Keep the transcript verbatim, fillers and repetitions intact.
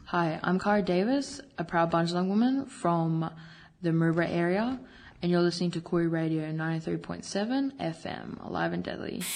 Hi, I'm Cara Davis, a proud Bundjalung woman from the Maroubra area, and you're listening to Koori Radio ninety-three point seven F M, alive and deadly.